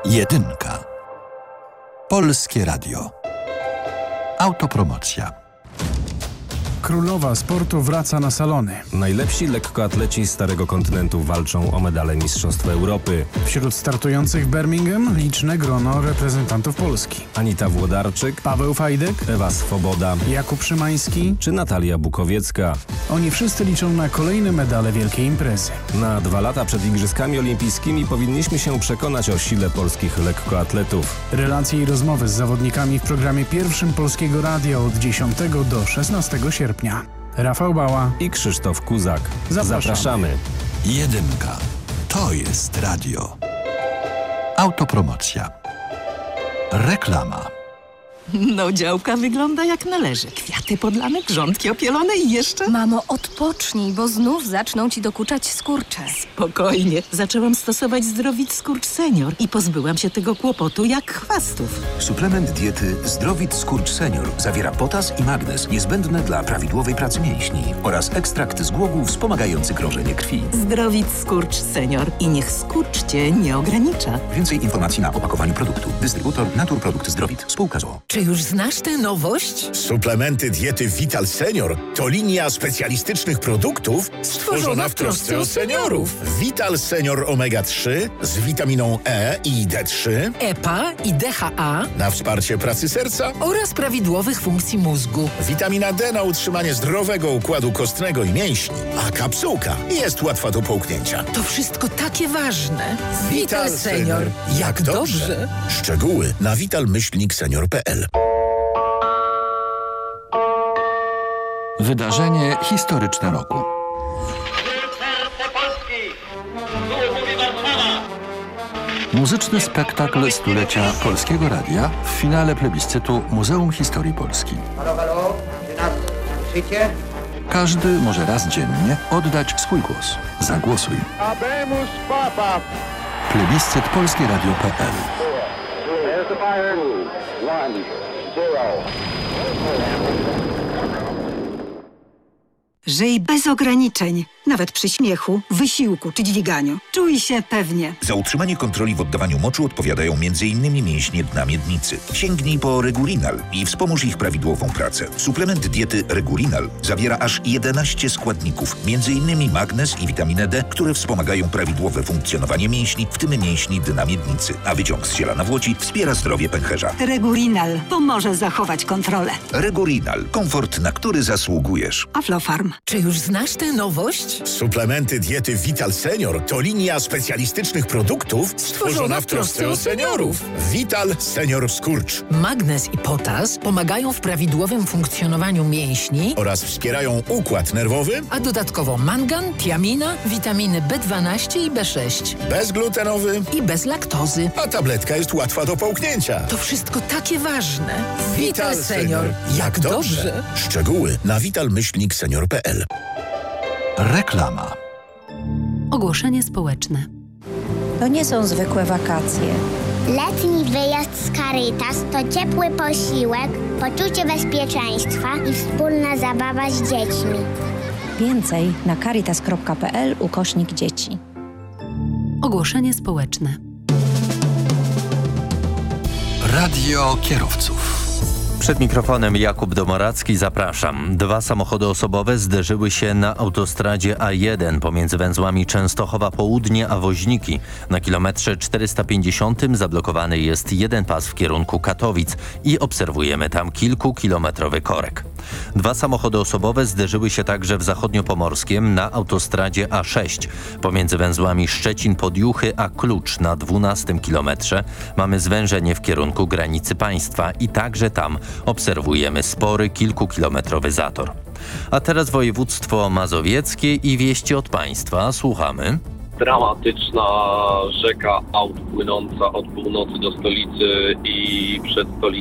Jedynka. Polskie Radio. Autopromocja. Królowa sportu wraca na salony. Najlepsi lekkoatleci Starego Kontynentu walczą o medale Mistrzostw Europy. Wśród startujących w Birmingham liczne grono reprezentantów Polski. Anita Włodarczyk, Paweł Fajdek, Ewa Swoboda, Jakub Szymański czy Natalia Bukowiecka. Oni wszyscy liczą na kolejne medale wielkiej imprezy. Na 2 lata przed Igrzyskami Olimpijskimi powinniśmy się przekonać o sile polskich lekkoatletów. Relacje i rozmowy z zawodnikami w programie pierwszym Polskiego Radia od 10 do 16 sierpnia. Rafał Bała I Krzysztof Kuzak. Zapraszamy. Jedynka. To jest radio. Autopromocja. Reklama. No, działka wygląda jak należy. Kwiaty podlane, grządki opielone i jeszcze... Mamo, odpocznij, bo znów zaczną ci dokuczać skurcze. Spokojnie. Zaczęłam stosować Zdrowit Skurcz Senior i pozbyłam się tego kłopotu jak chwastów. Suplement diety Zdrowit Skurcz Senior zawiera potas i magnez niezbędne dla prawidłowej pracy mięśni oraz ekstrakt z głogu wspomagający krążenie krwi. Zdrowit Skurcz Senior i niech skurcz cię nie ogranicza. Więcej informacji na opakowaniu produktu. Dystrybutor Naturprodukt Zdrowit. Spółka z o.o. Czy już znasz tę nowość? Suplementy diety Vital Senior to linia specjalistycznych produktów stworzona w trosce o seniorów. Vital Senior Omega 3 z witaminą E i D3, EPA i DHA na wsparcie pracy serca oraz prawidłowych funkcji mózgu. witamina D na utrzymanie zdrowego układu kostnego i mięśni, a kapsułka jest łatwa do połknięcia. To wszystko takie ważne. Vital Senior. Jak dobrze. Szczegóły na vital-senior.pl. Wydarzenie historyczne roku. Muzyczny spektakl stulecia Polskiego Radia w finale plebiscytu Muzeum Historii Polski. Każdy może raz dziennie oddać swój głos. Zagłosuj. Plebiscyt polskieradio.pl. Żyj bez ograniczeń, nawet przy śmiechu, wysiłku czy dźwiganiu. Czuj się pewnie. Za utrzymanie kontroli w oddawaniu moczu odpowiadają m.in. mięśnie dna miednicy. Sięgnij po Regulinal i wspomóż ich prawidłową pracę. Suplement diety Regulinal zawiera aż 11 składników, m.in. magnez i witaminę D, które wspomagają prawidłowe funkcjonowanie mięśni, w tym mięśni dna miednicy. A wyciąg z ziela nawłoci wspiera zdrowie pęcherza. Regulinal pomoże zachować kontrolę. Regulinal. Komfort, na który zasługujesz. Aflofarm. Czy już znasz tę nowość? Suplementy diety Vital Senior to linia specjalistycznych produktów stworzona w trosce o seniorów. Vital Senior Skurcz. Magnez i potas pomagają w prawidłowym funkcjonowaniu mięśni Oraz wspierają układ nerwowy. a dodatkowo mangan, tiamina, witaminy B12 i B6 Bezglutenowy. i bez laktozy. A tabletka jest łatwa do połknięcia. To wszystko takie ważne. Vital Senior. Jak dobrze. Szczegóły na vital-senior.pl. Reklama. Ogłoszenie społeczne. To nie są zwykłe wakacje. Letni wyjazd z Caritas to ciepły posiłek, poczucie bezpieczeństwa i wspólna zabawa z dziećmi. Więcej na caritas.pl/dzieci. Ogłoszenie społeczne. Radio kierowców. Przed mikrofonem Jakub Domoracki, zapraszam. 2 samochody osobowe zderzyły się na autostradzie A1 pomiędzy węzłami Częstochowa Południe a Woźniki. Na kilometrze 450 zablokowany jest jeden pas w kierunku Katowic i obserwujemy tam kilkukilometrowy korek. 2 samochody osobowe zderzyły się także w Zachodniopomorskiem na autostradzie A6. Pomiędzy węzłami Szczecin-Podjuchy a Klucz na 12 kilometrze mamy zwężenie w kierunku granicy państwa i także tam obserwujemy spory kilkukilometrowy zator. A teraz województwo mazowieckie i wieści od państwa. Słuchamy. Dramatyczna rzeka aut płynąca od północy do stolicy i przed stolicą